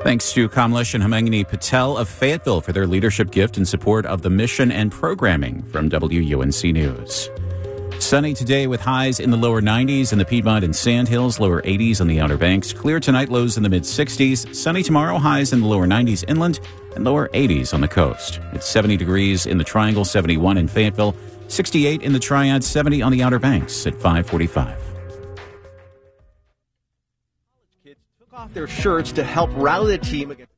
Thanks to Kamlesh and Hemangini Patel of Fayetteville for their leadership gift in support of the mission and programming from WUNC News. Sunny today with highs in the lower 90s in the Piedmont and Sandhills, lower 80s on the Outer Banks. Clear tonight, lows in the mid-60s. Sunny tomorrow, highs in the lower 90s inland and lower 80s on the coast. It's 70 degrees in the Triangle, 71 in Fayetteville, 68 in the Triad, 70 on the Outer Banks at 5:45. Kids took off their shirts to help rally the team against